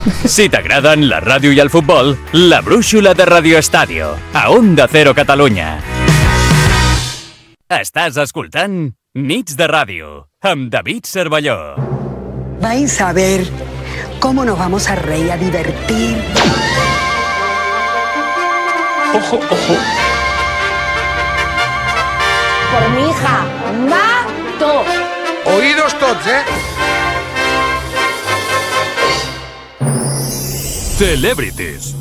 Si t'agraden la ràdio i el futbol, la brúixola de Radio Estadio, a Onda Cero Catalunya. Estàs escoltant Nits de Ràdio, amb David Cervelló. Vais a ver cómo nos vamos a reír, a divertir. Ojo, ojo. Por mi hija, mato. Oídos tots, Celebrities.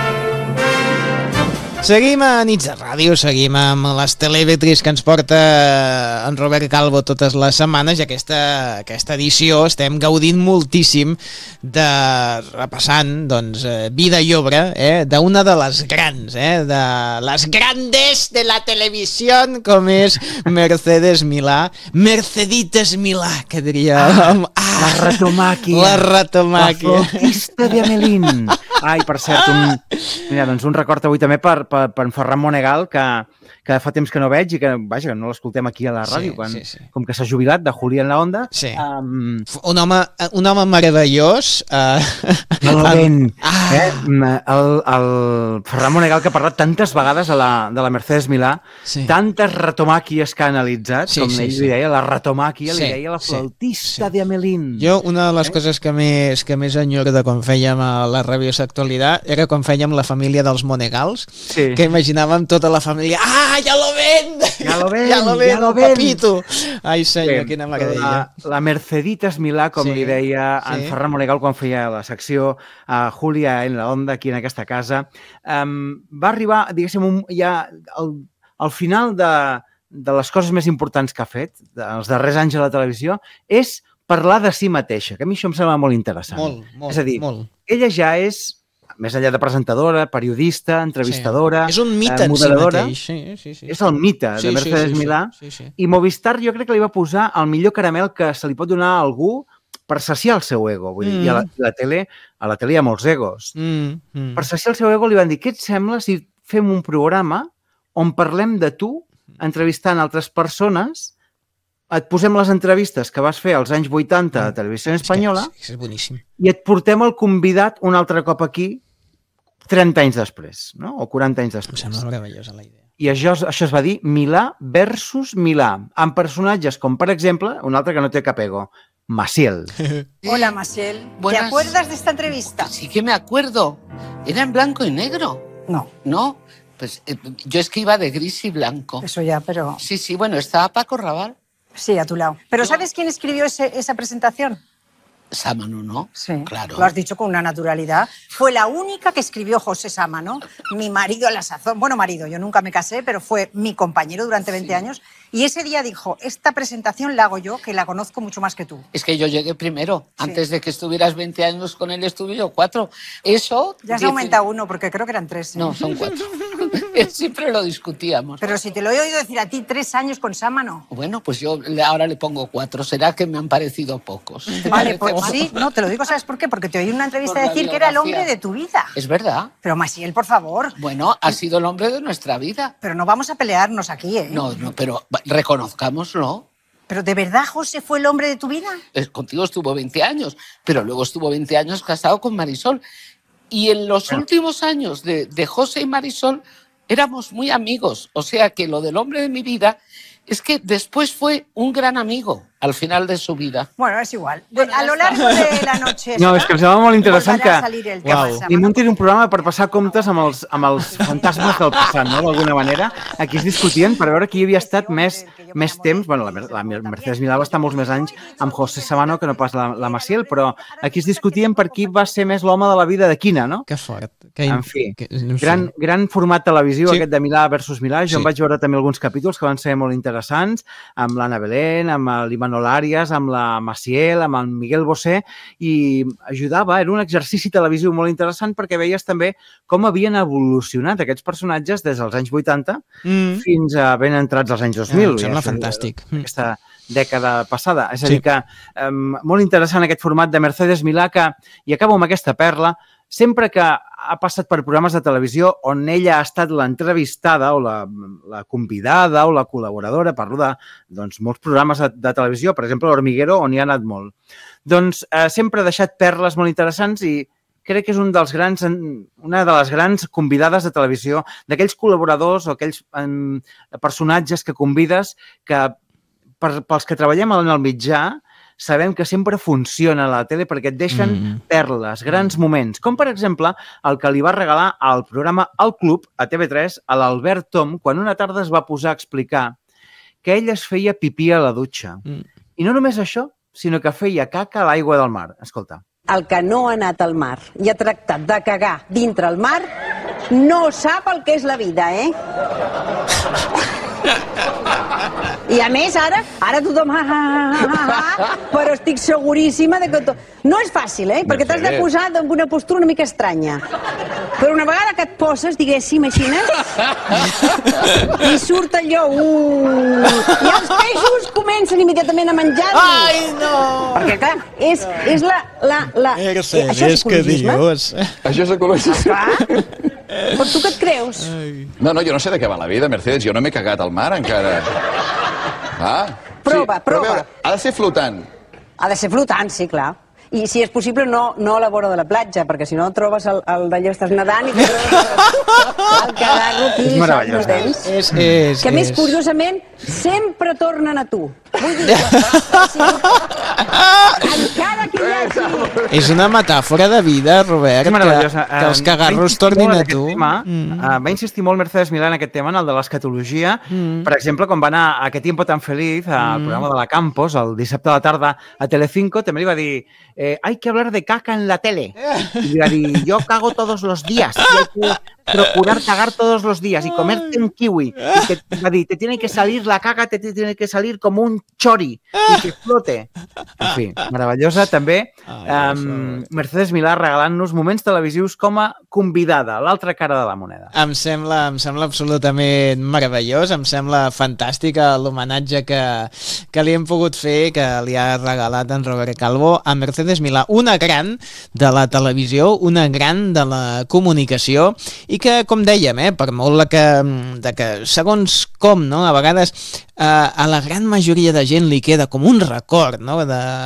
Seguim a Nits de Ràdio, seguim amb les Celebrities que ens porta en Robert Calvo totes les setmanes, i aquesta edició estem gaudint moltíssim de repassant vida i obra d'una de les grans, de les grandes de la televisió, com és Mercedes Milà, Merceditas Milà, que diria... La ratomàquia. La ratomàquia. La flautista de Amelín. Ai, per cert, un record avui també per en Ferran Monegal, que fa temps que no veig i que, vaja, que no l'escoltem aquí a la ràdio, com que s'ha jubilat de Juli en la Onda. Sí. Un home meravellós. El Ferran Monegal, que ha parlat tantes vegades de la Mercedes Milà, tantes ratomàquies que ha analitzat, com ell li deia, la ratomàquia, li deia la flautista de Amelín. Jo, una de les coses que més enyoro de quan fèiem a la ràdio Actualitat era quan fèiem la família dels Monegals, que imaginàvem tota la família, ja lo ven, el papito. Ai, senyor, quina meravella. La Merceditas Milà, com li deia en Ferran Monegal quan feia la secció a Julia en la Onda, aquí en aquesta casa, va arribar, diguéssim, ja al final de les coses més importants que ha fet, els darrers anys a la televisió, és parlar de si mateixa, que a mi això em sembla molt interessant. Molt, és a dir, ella ja és, més enllà de presentadora, periodista, entrevistadora, és un mite moderadora, en si mateix. És el mite de Mercedes Milà, i Movistar jo crec que li va posar el millor caramel que se li pot donar a algú per saciar el seu ego. Vull dir, i a la tele hi ha molts egos. Per saciar el seu ego li van dir, què et sembla si fem un programa on parlem de tu, entrevistant altres persones, et posem les entrevistes que vas fer als anys 80 a Televisió Espanyola i et portem el convidat un altre cop aquí 30 anys després, no? O 40 anys després. Em sembla meravellosa la idea. I això es va dir Milà versus Milà, amb personatges com, per exemple, un altre que no té cap ego, Maciel. Hola, Maciel. ¿Te acuerdas de esta entrevista? Sí que me acuerdo. Era en blanco y negro. No. ¿No? Pues yo es que iba de gris y blanco. Eso ya, pero... Sí, bueno, estaba Paco Raval. Sí, a tu lado. ¿Pero sabes quién escribió esa presentación? Sámano, ¿no? Sí, claro. Lo has dicho con una naturalidad. Fue la única que escribió José Sámano, mi marido a la sazón. Bueno, marido, yo nunca me casé, pero fue mi compañero durante 20 años. Y ese día dijo, esta presentación la hago yo, que la conozco mucho más que tú. Es que yo llegué primero. Sí. Antes de que estuvieras 20 años con él, estuve yo 4. Eso... Ya se aumenta 1, porque creo que eran 3. No, son 4. Siempre lo discutíamos. Pero si te lo he oído decir a ti 3 años con Sámano. Bueno, pues yo ahora le pongo 4. Será que me han parecido pocos. Vale, pues sí, no, te lo digo, ¿sabes por qué? Porque te oí en una entrevista decir que era el hombre de tu vida. Es verdad. Pero Maciel, por favor. Bueno, ha sido el hombre de nuestra vida. Pero no vamos a pelearnos aquí, ¿eh? No, pero reconozcámoslo. ¿Pero de verdad José fue el hombre de tu vida? Contigo estuvo 20 años, pero luego estuvo 20 años casado con Marisol. Y en los últimos años de José y Marisol éramos muy amigos. O sea que lo del hombre de mi vida es que después fue un gran amigo al final de su vida. Bueno, és igual. A lo largo de la noche... No, és que em sembla molt interessant que ni muntin un programa per passar comptes amb els fantasmes del passat, no? D'alguna manera. Aquí es discutien per veure qui havia estat més temps. Bueno, la Mercedes Milà va estar molts més anys amb José Sámano que no pas la Maciel, però aquí es discutien per qui va ser més l'home de la vida de quina, no? Que fort. En fi, gran format televisiu, aquest de Milà versus Milà. Jo em vaig veure també alguns capítols que van ser molt interessants, amb l'Anna Belén, amb l'Imanol Arias, amb la Maciel, amb el Miguel Bosé, i ajudava, era un exercici televisiu molt interessant perquè veies també com havien evolucionat aquests personatges des dels anys 80 fins a ben entrats als anys 2000. Em sembla fantàstic. Aquesta dècada passada. És a dir que molt interessant aquest format de Mercedes Milà que, i acabo amb aquesta perla, sempre que ha passat per programes de televisió on ella ha estat l'entrevistada o la convidada o la col·laboradora, parlo de molts programes de televisió, per exemple l'Hormiguero, on hi ha anat molt. Doncs sempre ha deixat perles molt interessants i crec que és una de les grans convidades de televisió, d'aquells col·laboradors o aquells personatges que convides que pels que treballem en el mitjà sabem que sempre funciona a la tele perquè et deixen perles, grans moments, com per exemple el que li va regalar al programa El Club a TV3 a l'Albert Tom quan una tarda es va posar a explicar que ell es feia pipí a la dutxa. I no només això, sinó que feia caca a l'aigua del mar. Escolta. El que no ha anat al mar i ha tractat de cagar dintre el mar no sap el que és la vida, I a més, ara tothom però estic seguríssima de que no és fàcil, perquè t'has de posar en una postura una mica estranya. Però una vegada que et poses, diguéssim, així, i surt allò, i els peixos comencen immediatament a menjar-los. Ai, no! Perquè, clar, és la... Això és ecologisme? Això és ecologisme. Clar. Però tu què et creus? No, jo no sé de què va la vida, Mercedes. Jo no m'he cagat al mar encara. Prova. Ha de ser flotant. Ha de ser flotant, sí, clar. I si és possible, no a la vora de la platja, perquè si no trobes d'allò, estàs nedant i te trobes el cagarro aquí. És meravellós. Que més, curiosament, sempre tornen a tu. Vull dir, encara que hi hagi... És una metàfora de vida, Robert, que els cagarros tornin a tu. Va insistir molt Mercedes Milà en aquest tema, en el de l'escatologia. Per exemple, quan va anar a Qué tiempo tan feliz, al programa de la Campos, el dissabte a la tarda a Telecinco, també li va dir hay que hablar de caca en la tele. Y le va dir, yo cago todos los días. Y hay que procurar cagar todos los días y comerte un kiwi. Y que, va dir, te tiene que salir la caca, te tiene que salir como un chori i que flote. En fi, meravellosa. També Mercedes Milà regalant-nos moments televisius com a convidada, l'altra cara de la moneda. Em sembla absolutament meravellós, em sembla fantàstica l'homenatge que li hem pogut fer, que li ha regalat en Robert Calvo a Mercedes Milà, una gran de la televisió, una gran de la comunicació, i que, com dèiem, per molt que segons com, no? A vegades a la gran majoria de gent li queda com un record, no?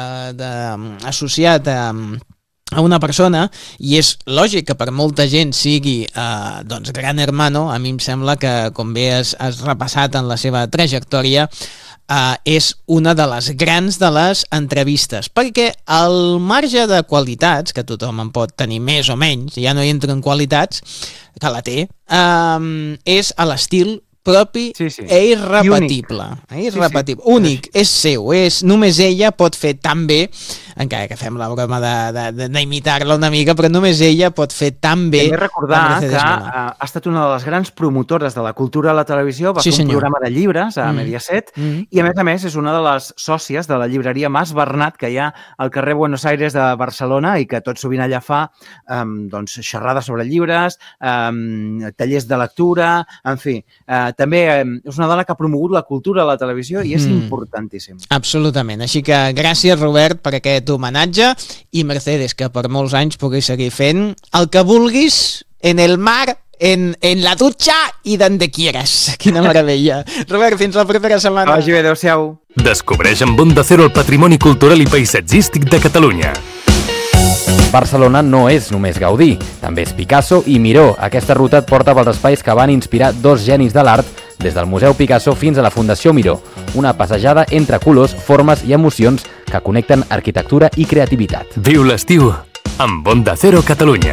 Associat a una persona, i és lògic que per molta gent sigui doncs Gran Hermano. A mi em sembla que, com bé has repassat en la seva trajectòria, és una de les grans de les entrevistes, perquè el marge de qualitats, que tothom en pot tenir més o menys, ja no entra en qualitats, que la té, és a l'estil propi irrepetible. Únic, és seu, només ella pot fer tan bé, encara que fem la broma d'imitar-la una mica, però només ella pot fer tan bé. També recordar que ha estat una de les grans promotores de la cultura a la televisió, va fer un programa de llibres a Mediaset, i a més és una de les sòcies de la llibreria Mas Bernat, que hi ha al carrer Buenos Aires de Barcelona, i que tot sovint allà fa xerrades sobre llibres, tallers de lectura, en fi. També és una dona que ha promogut la cultura a la televisió i és importantíssim. Absolutament. Així que gràcies, Robert, per aquest homenatge, i Mercedes, que per molts anys pugui seguir fent el que vulguis en el mar, en la dutxa i donde quieras. Quina meravella. Robert, fins la propera setmana. Vagi bé, adéu-siau. Descobreix amb Onda Cero el patrimoni cultural i paisatgístic de Catalunya. Barcelona no és només Gaudí, també és Picasso i Miró. Aquesta ruta et porta pels espais que van inspirar dos genis de l'art, des del Museu Picasso fins a la Fundació Miró. Una passejada entre colors, formes i emocions que connecten arquitectura i creativitat. Viu l'estiu amb Onda Cero Catalunya.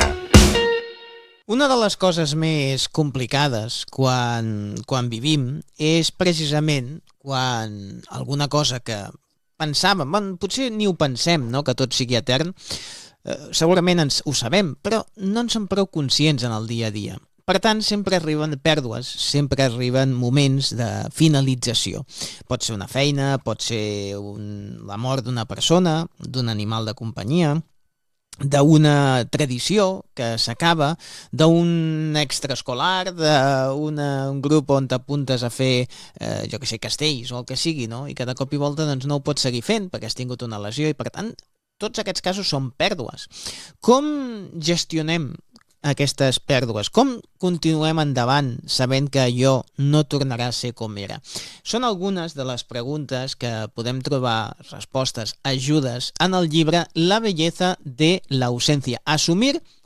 Una de les coses més complicades quan vivim és precisament quan alguna cosa que pensàvem, potser ni ho pensem, no?, que tot sigui etern, segurament ho sabem, però no ens en prou conscients en el dia a dia. Per tant, sempre arriben pèrdues, sempre arriben moments de finalització. Pot ser una feina, pot ser la mort d'una persona, d'un animal de companyia, d'una tradició que s'acaba, d'un extraescolar, d'un grup on t'apuntes a fer, jo que sé, castells o el que sigui, no? I que de cop i volta doncs, no ho pots seguir fent perquè has tingut una lesió i, per tant, tots aquests casos són pèrdues. Com gestionem aquestes pèrdues? Com continuem endavant sabent que allò no tornarà a ser com era? Són algunes de les preguntes que podem trobar respostes, ajudes, en el llibre La belleza de la ausencia. Assumir